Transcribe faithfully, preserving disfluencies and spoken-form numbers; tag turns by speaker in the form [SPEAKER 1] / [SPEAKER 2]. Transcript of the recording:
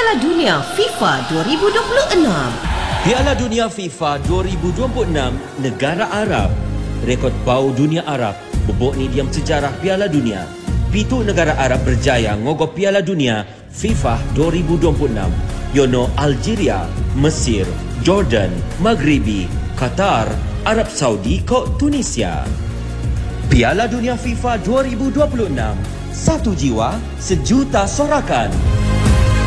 [SPEAKER 1] Piala Dunia FIFA dua ribu dua puluh enam.
[SPEAKER 2] Piala Dunia FIFA dua ribu dua puluh enam, negara Arab. Rekod bau dunia Arab, bobok ni diam sejarah Piala Dunia. Pitu negara Arab berjaya ngogok Piala Dunia FIFA dua ribu dua puluh enam. Yono Algeria, Mesir, Jordan, Maghribi, Qatar, Arab Saudi ko Tunisia. Piala Dunia FIFA dua ribu dua puluh enam. Satu jiwa, sejuta sorakan.